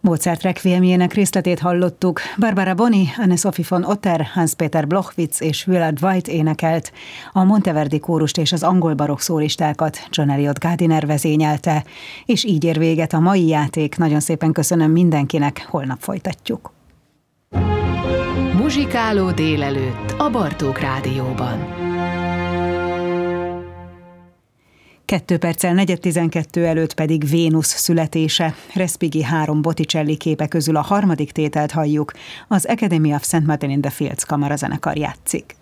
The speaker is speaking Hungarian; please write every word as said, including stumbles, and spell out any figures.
Mozart requiemjének részletét hallottuk. Barbara Boni, Anne-Sophie von Otter, Hans-Peter Blochwitz és Willard White énekelt. A Monteverdi kórust és az angol barokk szólistákat John Eliot Gardiner vezényelte. És így ér véget a mai játék. Nagyon szépen köszönöm mindenkinek, holnap folytatjuk. Muzsikáló délelőtt a Bartók Rádióban. Kettő perccel negyed tizenkettő előtt pedig Vénusz születése. Respighi három Botticelli képe közül a harmadik tételt halljuk. Az Academy of Saint Martin in the Fields kamarazenekar játszik.